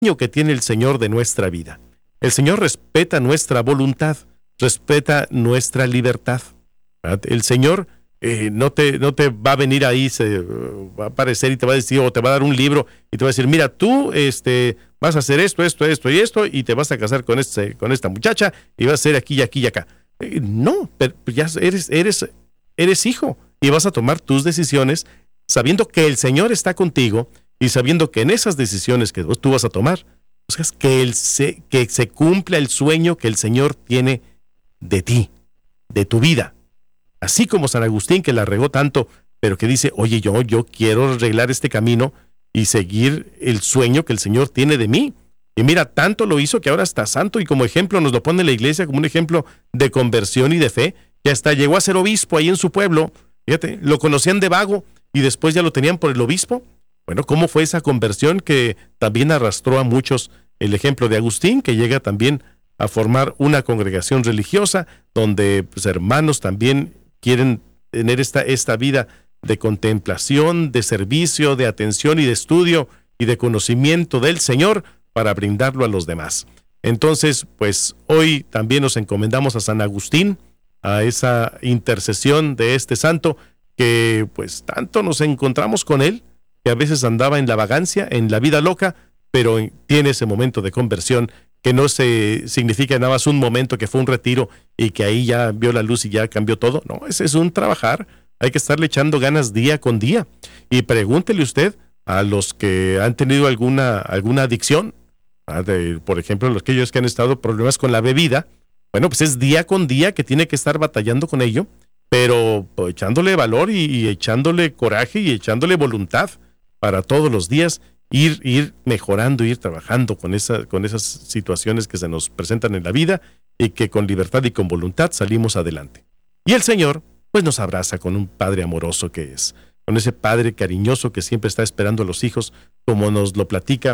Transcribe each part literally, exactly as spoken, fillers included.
que tiene el Señor de nuestra vida. El Señor respeta nuestra voluntad, respeta nuestra libertad. ¿Verdad? El Señor eh, no, te, no te va a venir ahí, se uh, va a aparecer y te va a decir, o te va a dar un libro y te va a decir, mira, tú este, vas a hacer esto, esto, esto y esto, y te vas a casar con, este, con esta muchacha y vas a hacer aquí y aquí y acá. Eh, no, pero ya eres, eres, eres hijo y vas a tomar tus decisiones sabiendo que el Señor está contigo y sabiendo que en esas decisiones que tú vas a tomar, pues, que, el se, que se cumpla el sueño que el Señor tiene de ti, de tu vida. Así como San Agustín, que la regó tanto, pero que dice, oye, yo, yo quiero arreglar este camino y seguir el sueño que el Señor tiene de mí. Y mira, tanto lo hizo que ahora está santo y como ejemplo nos lo pone la iglesia como un ejemplo de conversión y de fe, que hasta llegó a ser obispo ahí en su pueblo. Fíjate, lo conocían de vago y después ya lo tenían por el obispo. Bueno, ¿cómo fue esa conversión que también arrastró a muchos? El ejemplo de Agustín, que llega también a formar una congregación religiosa donde pues, hermanos también quieren tener esta, esta vida de contemplación, de servicio, de atención y de estudio y de conocimiento del Señor para brindarlo a los demás. Entonces, pues hoy también nos encomendamos a San Agustín, a esa intercesión de este santo que pues tanto nos encontramos con él, que a veces andaba en la vagancia, en la vida loca, pero tiene ese momento de conversión que no se significa nada más un momento que fue un retiro y que ahí ya vio la luz y ya cambió todo. No, ese es un trabajar. Hay que estarle echando ganas día con día. Y pregúntele usted a los que han tenido alguna, alguna adicción, de, por ejemplo, los que ellos que han estado problemas con la bebida. Bueno, pues es día con día que tiene que estar batallando con ello, pero pues, echándole valor y, y echándole coraje y echándole voluntad para todos los días ir, ir mejorando, ir trabajando con, esa, con esas situaciones que se nos presentan en la vida y que con libertad y con voluntad salimos adelante. Y el Señor, pues nos abraza con un Padre amoroso que es, con ese Padre cariñoso que siempre está esperando a los hijos, como nos lo platica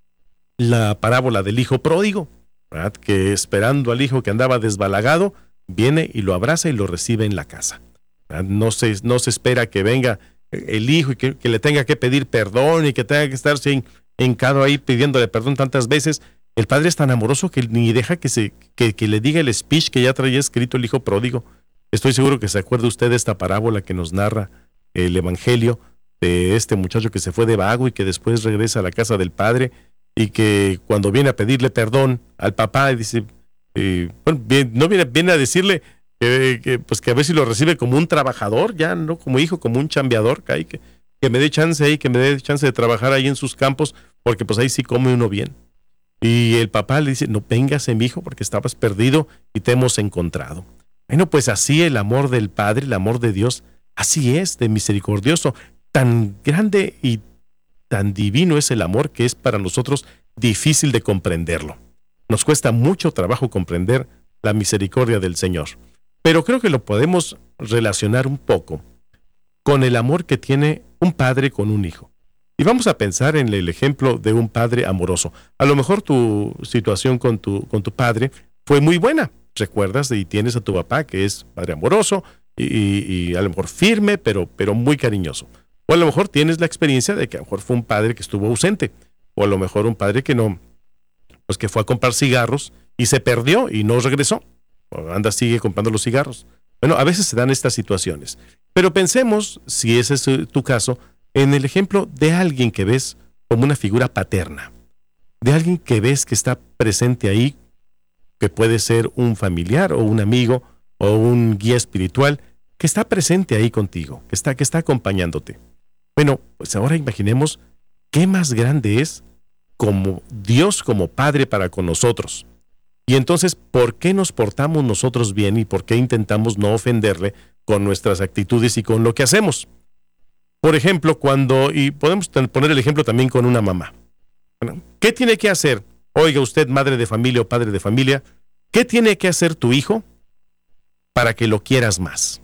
la parábola del hijo pródigo, ¿verdad? Que esperando al hijo que andaba desbalagado, viene y lo abraza y lo recibe en la casa. ¿Verdad? No se, no se espera que venga el hijo y que, que le tenga que pedir perdón y que tenga que estarse hincado ahí pidiéndole perdón tantas veces. El padre es tan amoroso que ni deja que, se, que, que le diga el speech que ya traía escrito el hijo pródigo. Estoy seguro que se acuerda usted de esta parábola que nos narra el Evangelio de este muchacho que se fue de vago y que después regresa a la casa del padre y que cuando viene a pedirle perdón al papá dice, eh, bueno, bien, no viene, viene a decirle que, que, pues que a ver si lo recibe como un trabajador, ya no como hijo, como un chambeador, que, que, que me dé chance ahí, que me dé chance de trabajar ahí en sus campos, porque pues ahí sí come uno bien. Y el papá le dice, no véngase mi hijo, porque estabas perdido y te hemos encontrado. Bueno, pues así el amor del Padre, el amor de Dios, así es, de misericordioso, tan grande y tan divino es el amor que es para nosotros difícil de comprenderlo. Nos cuesta mucho trabajo comprender la misericordia del Señor, pero creo que lo podemos relacionar un poco con el amor que tiene un padre con un hijo. Y vamos a pensar en el ejemplo de un padre amoroso. A lo mejor tu situación con tu, con tu padre fue muy buena. Recuerdas y tienes a tu papá que es padre amoroso y, y, y a lo mejor firme, pero, pero muy cariñoso. O a lo mejor tienes la experiencia de que a lo mejor fue un padre que estuvo ausente. O a lo mejor un padre que no, pues que fue a comprar cigarros y se perdió y no regresó. O anda, sigue comprando los cigarros. Bueno, a veces se dan estas situaciones. Pero pensemos, si ese es tu caso, en el ejemplo de alguien que ves como una figura paterna. De alguien que ves que está presente ahí, que puede ser un familiar o un amigo o un guía espiritual, que está presente ahí contigo, que está, que está acompañándote. Bueno, pues ahora imaginemos qué más grande es como Dios como Padre para con nosotros. Y entonces, ¿por qué nos portamos nosotros bien y por qué intentamos no ofenderle con nuestras actitudes y con lo que hacemos? Por ejemplo, cuando, y podemos poner el ejemplo también con una mamá. Bueno, ¿qué tiene que hacer? Oiga usted, madre de familia o padre de familia, ¿qué tiene que hacer tu hijo para que lo quieras más?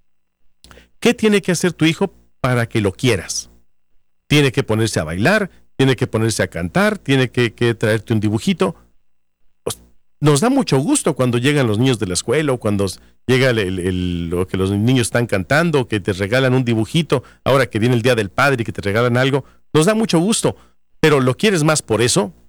¿Qué tiene que hacer tu hijo para que lo quieras? Tiene que ponerse a bailar, tiene que ponerse a cantar, tiene que, que traerte un dibujito. Nos da mucho gusto cuando llegan los niños de la escuela o cuando llega el, el, el, lo que los niños están cantando, que te regalan un dibujito, ahora que viene el Día del Padre y que te regalan algo. Nos da mucho gusto, pero ¿lo quieres más por eso?